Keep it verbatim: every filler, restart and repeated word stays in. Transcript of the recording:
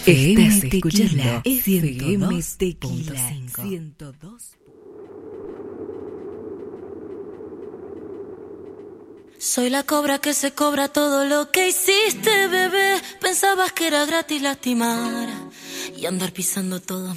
Estás escuchando F M Tequila ciento dos. Soy la cobra que se cobra todo lo que hiciste, bebé. Pensabas que era gratis lastimar y andar pisando todos